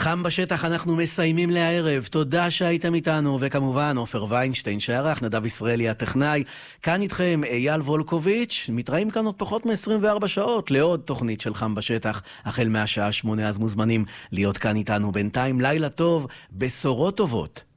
חם בשטח אנחנו מסיימים לערב. תודה שהייתם איתנו, וכמובן עופר ויינשטיין שערך, נדב ישראלי הטכנאי. כאן איתכם אייל וולקוביץ'. מתראים כאן עוד פחות מ-24 שעות לעוד תוכנית של חם בשטח, החל מהשעה 8. אז מוזמנים להיות כאן איתנו. בינתיים לילה טוב, בשורות טובות.